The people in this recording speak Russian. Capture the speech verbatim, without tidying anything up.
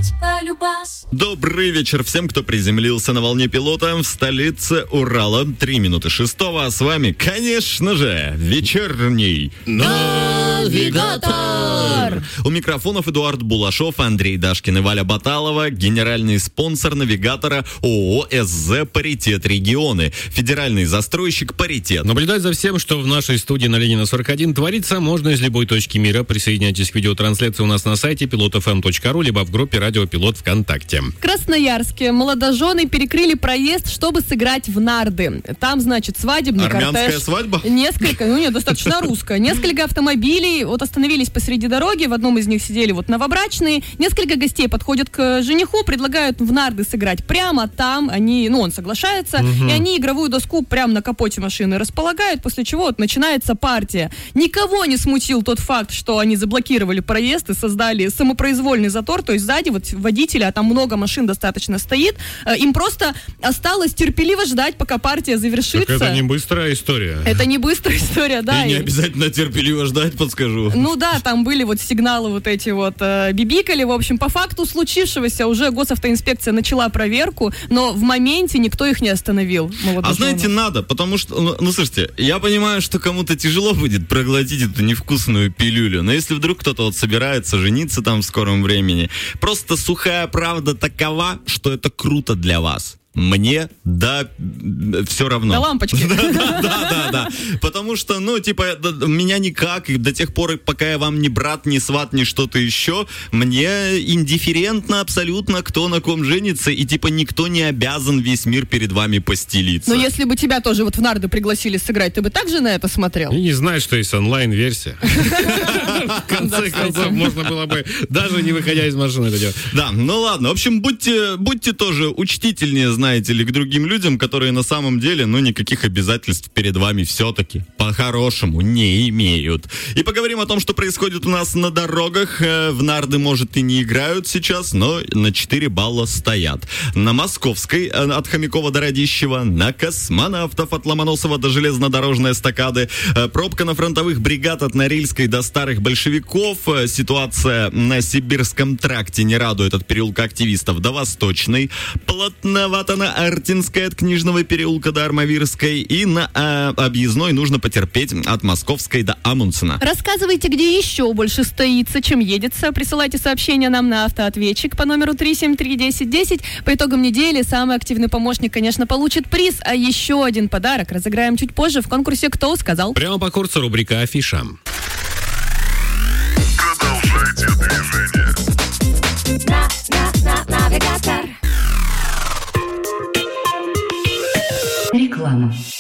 Добрый вечер всем, кто приземлился на волне пилота в столице Урала. Три минуты шестого, а с вами, конечно же, вечерний навигатор. У микрофонов Эдуард Булашов, Андрей Дашкин и Валя Баталова. Генеральный спонсор навигатора ООО СЗ «Паритет Регионы». Федеральный застройщик «Паритет». Наблюдать за всем, что в нашей студии на Ленина сорок один творится, можно из любой точки мира. Присоединяйтесь к видеотрансляции у нас на сайте пилот эф эм точка ру, либо в группе «Радио Пилот» ВКонтакте. В Красноярске молодожены перекрыли проезд, чтобы сыграть в нарды. Там, значит, свадебный Армянская кортеж. Армянская свадьба? Несколько, ну нет, достаточно русская. Несколько автомобилей вот остановились посреди дороги, в одном из них сидели вот новобрачные. Несколько гостей подходят к жениху, предлагают в нарды сыграть прямо там. Они, ну, он соглашается, угу. и они игровую доску прямо на капоте машины располагают, после чего вот начинается партия. Никого не смутил тот факт, что они заблокировали проезд и создали самопроизвольный затор, то есть сзади вот водителя, а там много машин достаточно стоит, им просто осталось терпеливо ждать, пока партия завершится. Так это не быстрая история. Это не быстрая история, да. И не обязательно терпеливо ждать, подскажу. Ну да, там были вот сигналы вот эти вот э, бибикали. В общем, по факту случившегося уже госавтоинспекция начала проверку, но в моменте никто их не остановил. А знаете, надо, потому что, ну, ну слушайте, я понимаю, что кому-то тяжело будет проглотить эту невкусную пилюлю, но если вдруг кто-то вот собирается жениться там в скором времени, просто сухая правда такова, что это круто для вас. Мне, да, все равно. Да лампочки. Да, да, да, да. Потому что, ну, типа, меня никак, и до тех пор, пока я вам не брат, не сват, не что-то еще, мне индифферентно абсолютно, кто на ком женится, и, типа, никто не обязан весь мир перед вами постелиться. Но если бы тебя тоже вот в нарды пригласили сыграть, ты бы также на это смотрел? И не знаешь, что есть онлайн-версия. В конце концов, можно было бы даже не выходя из машины это делать. Да, ну ладно. В общем, будьте, будьте тоже учтительнее, знаете ли, к другим людям, которые на самом деле, ну, никаких обязательств перед вами все-таки по-хорошему не имеют. И поговорим о том, что происходит у нас на дорогах. В нарды, может, и не играют сейчас, но на четыре балла стоят. На Московской от Хомякова до Радищева, на Космонавтов от Ломоносова до Железнодорожной эстакады, пробка на фронтовых бригад от Норильской до Старых Большевиков, ситуация на Сибирском тракте не радует от переулка Активистов до Восточной, плотновато на Артинской от Книжного переулка до Армавирской, и на э, объездной нужно потерпеть от Московской до Амундсена. Рассказывайте, где еще больше стоится, чем едется. Присылайте сообщения нам на автоответчик по номеру три семь три десять десять. По итогам недели самый активный помощник, конечно, получит приз, а еще один подарок разыграем чуть позже в конкурсе «Кто сказал?». Прямо по курсу рубрика «Афиша». Продолжайте движение. На, на, на, навигатор. Реклама.